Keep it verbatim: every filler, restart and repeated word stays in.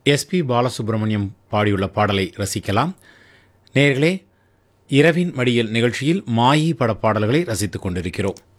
SP Balasubramaniam பாடியுள்ள பாடலை ரசிக்கலாம். நேயர்களே, இரவின் மடியில் நிகழ்ச்சியில் மாயி பட பாடல்களை ரசித்துக் கொண்டிருக்கிறோம்.